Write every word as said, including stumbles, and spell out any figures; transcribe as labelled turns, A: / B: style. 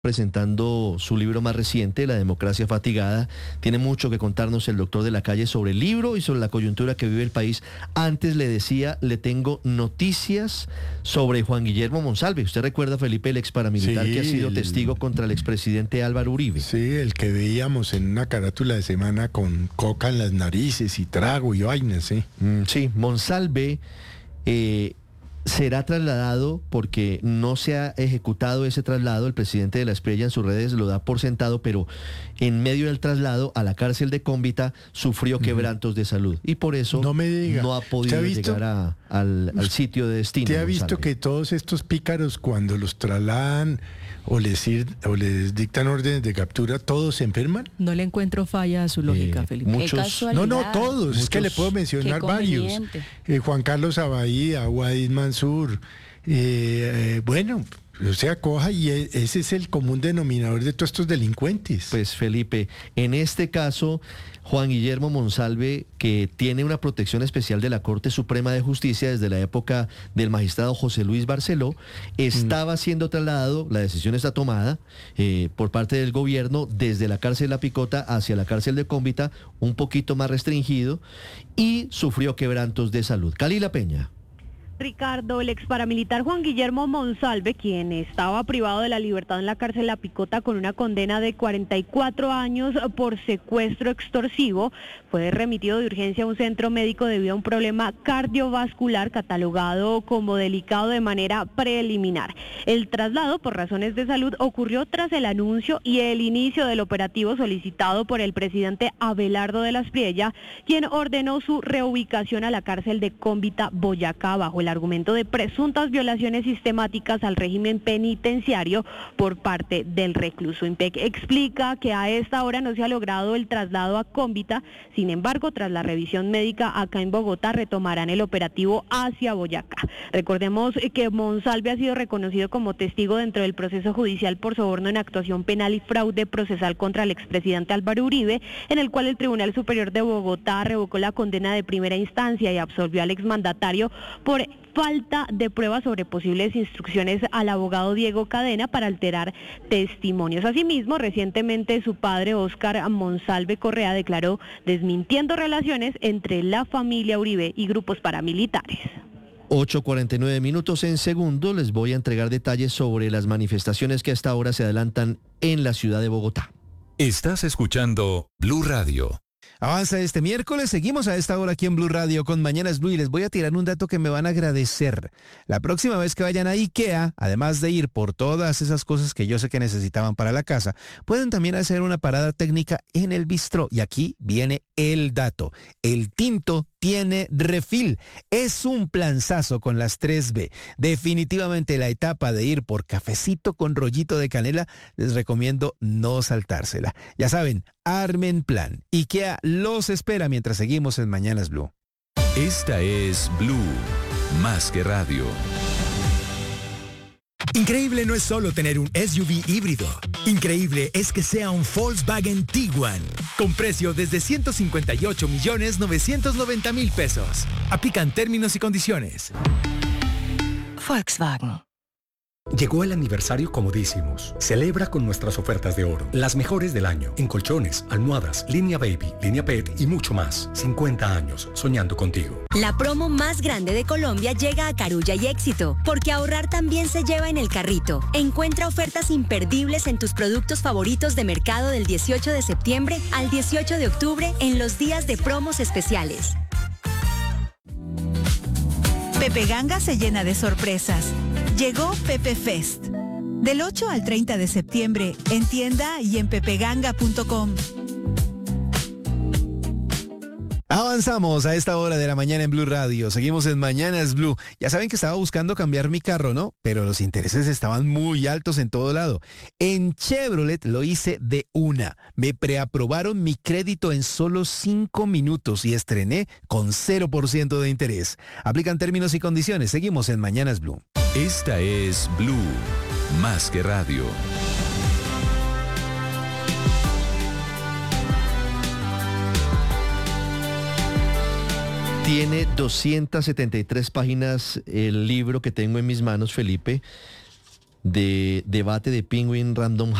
A: presentando su libro más reciente, La democracia fatigada. Tiene mucho que contarnos el doctor de la calle sobre el libro y sobre la coyuntura que vive el país. Antes le decía, le tengo noticias sobre Juan Guillermo Monsalve. ¿Usted recuerda, Felipe, el ex paramilitar
B: Sí,
A: que ha sido
B: el...
A: testigo contra el expresidente Álvaro Uribe?
B: Sí, el que veíamos en una carátula de semana con coca en las narices y trago y vainas, ¿sí?
A: Mm, sí, Monsalve eh, será trasladado porque no se ha ejecutado ese traslado. El presidente de la Espriella en sus redes lo da por sentado, pero en medio del traslado a la cárcel de Cómbita sufrió quebrantos de salud y por eso
B: no, me diga.
A: no ha podido
B: ha visto,
A: llegar a, al, al sitio de destino.
B: ¿Usted ha visto
A: Monsalve?
B: que todos estos pícaros, cuando los trasladan o les, ir, o les dictan órdenes de captura, todos se enferman?
C: No le encuentro falla a su lógica,
A: Eh,
C: Felipe.
A: muchos,
B: no, no, todos.
A: Muchos,
B: es que le puedo mencionar varios. Eh, Juan Carlos Abadía, Wadid Mansur, eh, eh, bueno... O sea, coja y ese es el común denominador de todos estos delincuentes.
A: Pues Felipe, en este caso, Juan Guillermo Monsalve, que tiene una protección especial de la Corte Suprema de Justicia desde la época del magistrado José Luis Barceló, estaba mm. siendo trasladado, la decisión está tomada eh, por parte del gobierno desde la cárcel de La Picota hacia la cárcel de Cómbita, un poquito más restringido, y sufrió quebrantos de salud. Calila Peña.
D: Ricardo, el ex paramilitar Juan Guillermo Monsalve, quien estaba privado de la libertad en la cárcel La Picota con una condena de cuarenta y cuatro años por secuestro extorsivo, fue remitido de urgencia a un centro médico debido a un problema cardiovascular catalogado como delicado de manera preliminar. El traslado por razones de salud ocurrió tras el anuncio y el inicio del operativo solicitado por el presidente Abelardo de la Espriella, quien ordenó su reubicación a la cárcel de Cómbita, Boyacá, bajo el argumento de presuntas violaciones sistemáticas al régimen penitenciario por parte del recluso. IMPEC explica que a esta hora no se ha logrado el traslado a Cómbita, sin embargo, tras la revisión médica acá en Bogotá, retomarán el operativo hacia Boyacá. Recordemos que Monsalve ha sido reconocido como testigo dentro del proceso judicial por soborno en actuación penal y fraude procesal contra el expresidente Álvaro Uribe, en el cual el Tribunal Superior de Bogotá revocó la condena de primera instancia y absolvió al exmandatario por falta de pruebas sobre posibles instrucciones al abogado Diego Cadena para alterar testimonios. Asimismo, recientemente su padre, Óscar Monsalve Correa, declaró desmintiendo relaciones entre la familia Uribe y grupos paramilitares.
A: ocho cuarenta y nueve minutos. En segundo les voy a entregar detalles sobre las manifestaciones que hasta ahora se adelantan en la ciudad de Bogotá.
E: Estás escuchando Blue Radio.
F: Avanza este miércoles, seguimos a esta hora aquí en Blue Radio con Mañanas Blue y les voy a tirar un dato que me van a agradecer. La próxima vez que vayan a IKEA, además de ir por todas esas cosas que yo sé que necesitaban para la casa, pueden también hacer una parada técnica en el bistró. Y aquí viene el dato. El tinto tiene refil. Es un planzazo con las tres B. Definitivamente la etapa de ir por cafecito con rollito de canela, les recomiendo no saltársela. Ya saben, armen plan. IKEA los espera mientras seguimos en Mañanas Blue.
E: Esta es Blue, más que radio.
G: Increíble no es solo tener un S U V híbrido. Increíble es que sea un Volkswagen Tiguan, con precio desde ciento cincuenta y ocho millones novecientos noventa mil pesos. Aplican términos y condiciones.
H: Volkswagen.
I: Llegó el aniversario Comodísimos. Celebra con nuestras ofertas de oro, las mejores del año, en colchones, almohadas, línea baby, línea pet y mucho más. cincuenta años soñando contigo.
J: La promo más grande de Colombia llega a Carulla y Éxito, porque ahorrar también se lleva en el carrito. Encuentra ofertas imperdibles en tus productos favoritos de mercado del dieciocho de septiembre al dieciocho de octubre en los días de promos especiales.
H: Pepe Ganga se llena de sorpresas. Llegó Pepe Fest. Del ocho al treinta de septiembre, en tienda y en pepeganga punto com.
F: Avanzamos a esta hora de la mañana en Blue Radio. Seguimos en Mañanas Blue. Ya saben que estaba buscando cambiar mi carro, ¿no? Pero los intereses estaban muy altos en todo lado. En Chevrolet lo hice de una. Me preaprobaron mi crédito en solo cinco minutos y estrené con cero por ciento de interés. Aplican términos y condiciones. Seguimos en Mañanas Blue.
E: Esta es Blue, más que radio.
A: Tiene doscientas setenta y tres páginas el libro que tengo en mis manos, Felipe. de debate de Penguin Random